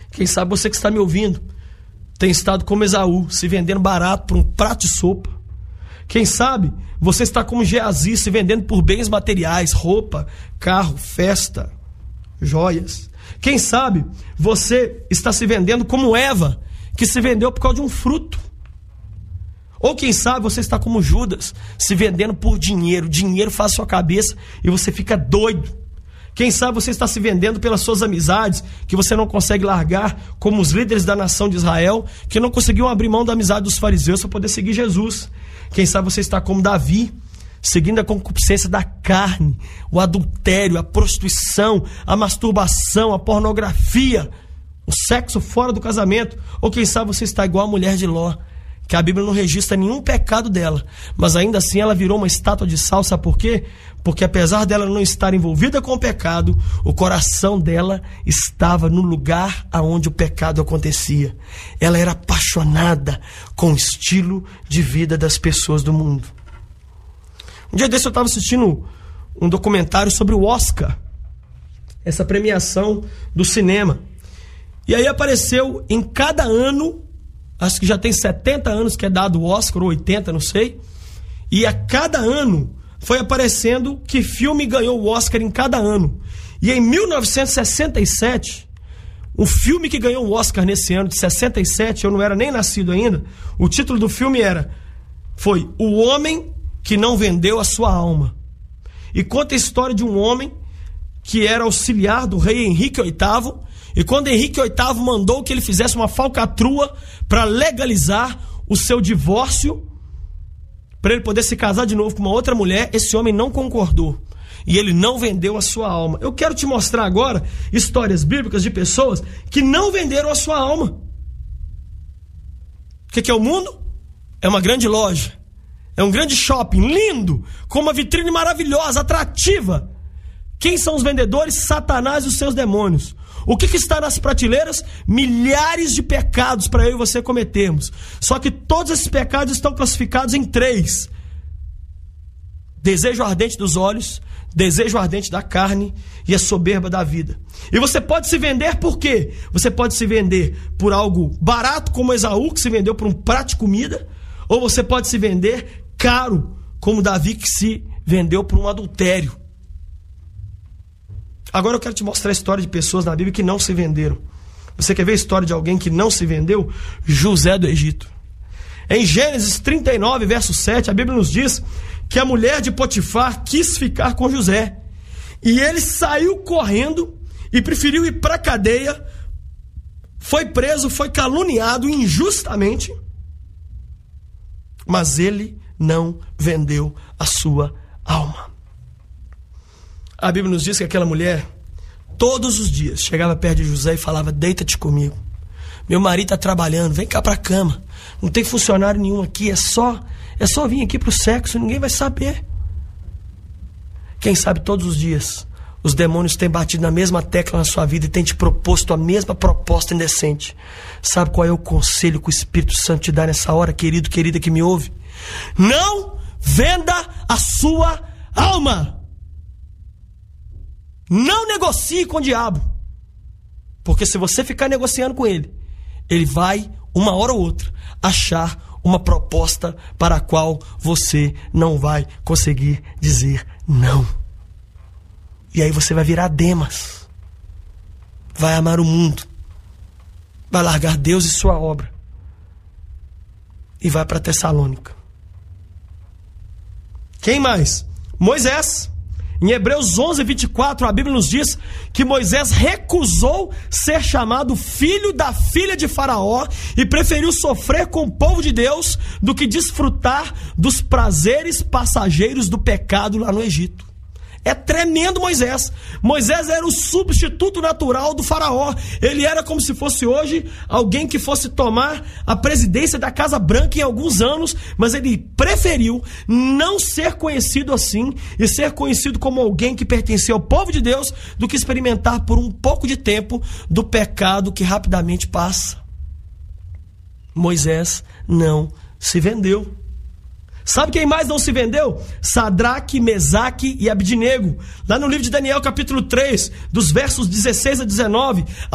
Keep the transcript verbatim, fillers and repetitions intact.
Quem sabe você que está me ouvindo tem estado como Esaú, se vendendo barato por um prato de sopa. Quem sabe você está como Geazi, se vendendo por bens materiais, roupa, carro, festa, joias. Quem sabe você está se vendendo como Eva, que se vendeu por causa de um fruto. Ou quem sabe você está como Judas, se vendendo por dinheiro. Dinheiro faz sua cabeça e você fica doido. Quem sabe você está se vendendo pelas suas amizades, que você não consegue largar, como os líderes da nação de Israel, que não conseguiam abrir mão da amizade dos fariseus para poder seguir Jesus. Quem sabe você está como Davi, seguindo a concupiscência da carne, o adultério, a prostituição, a masturbação, a pornografia, o sexo fora do casamento. Ou quem sabe você está igual a mulher de Ló, que a Bíblia não registra nenhum pecado dela, mas ainda assim ela virou uma estátua de sal. Sabe por quê? Porque apesar dela não estar envolvida com o pecado, o coração dela estava no lugar aonde o pecado acontecia. Ela era apaixonada com o estilo de vida das pessoas do mundo. Um dia desse eu estava assistindo um documentário sobre o Oscar, essa premiação do cinema. E aí apareceu em cada ano, acho que já tem setenta anos que é dado o Oscar, ou oitenta, não sei. E a cada ano foi aparecendo que filme ganhou o Oscar em cada ano. E em mil novecentos e sessenta e sete, o filme que ganhou o Oscar nesse ano de sessenta e sete, eu não era nem nascido ainda, o título do filme era, foi O Homem que Não Vendeu a Sua Alma. E conta a história de um homem que era auxiliar do rei Henrique oitavo, e quando Henrique oitavo mandou que ele fizesse uma falcatrua para legalizar o seu divórcio, para ele poder se casar de novo com uma outra mulher, esse homem não concordou. E ele não vendeu a sua alma. Eu quero te mostrar agora histórias bíblicas de pessoas que não venderam a sua alma. O que, que é o mundo? É uma grande loja. É um grande shopping, lindo, com uma vitrine maravilhosa, atrativa. Quem são os vendedores? Satanás e os seus demônios. O que, que está nas prateleiras? Milhares de pecados para eu e você cometermos. Só que todos esses pecados estão classificados em três: desejo ardente dos olhos, desejo ardente da carne e a soberba da vida. E você pode se vender por quê? Você pode se vender por algo barato, como Esaú, que se vendeu por um prato de comida. Ou você pode se vender caro, como Davi, que se vendeu por um adultério. Agora eu quero te mostrar a história de pessoas na Bíblia que não se venderam. Você quer ver a história de alguém que não se vendeu? José do Egito. Em Gênesis trinta e nove, verso sete, a Bíblia nos diz que a mulher de Potifar quis ficar com José. E ele saiu correndo e preferiu ir para a cadeia. Foi preso, foi caluniado injustamente. Mas ele não vendeu a sua alma. A Bíblia nos diz que aquela mulher, todos os dias, chegava perto de José e falava: deita-te comigo. Meu marido está trabalhando, vem cá para a cama. Não tem funcionário nenhum aqui, é só, é só vir aqui para o sexo, ninguém vai saber. Quem sabe todos os dias, os demônios têm batido na mesma tecla na sua vida e têm te proposto a mesma proposta indecente. Sabe qual é o conselho que o Espírito Santo te dá nessa hora, querido, querida que me ouve? Não venda a sua alma. Não negocie com o diabo. Porque se você ficar negociando com ele, ele vai, uma hora ou outra, achar uma proposta para a qual você não vai conseguir dizer não. E aí você vai virar Demas. Vai amar o mundo. Vai largar Deus e sua obra. E vai para Tessalônica. Quem mais? Moisés. Em Hebreus onze, vinte e quatro, a Bíblia nos diz que Moisés recusou ser chamado filho da filha de Faraó e preferiu sofrer com o povo de Deus do que desfrutar dos prazeres passageiros do pecado lá no Egito. É tremendo Moisés. Moisés era o substituto natural do Faraó. Ele era como se fosse hoje alguém que fosse tomar a presidência da Casa Branca em alguns anos, mas ele preferiu não ser conhecido assim e ser conhecido como alguém que pertencia ao povo de Deus do que experimentar por um pouco de tempo do pecado que rapidamente passa. Moisés não se vendeu. Sabe quem mais não se vendeu? Sadraque, Mesaque e Abdinego. Lá no livro de Daniel, capítulo três, dos versos dezesseis a dezenove,